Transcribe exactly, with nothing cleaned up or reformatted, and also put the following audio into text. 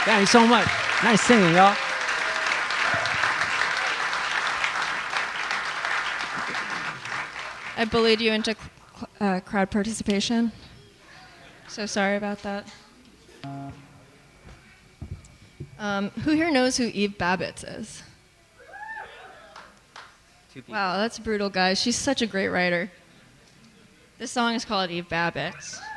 Thank you so much. Nice singing, y'all. I bullied you into uh, crowd participation. So sorry about that. Um, who here knows who Eve Babbitt is? Two people. Wow, that's brutal, guys. She's such a great writer. This song is called Eve Babbitt.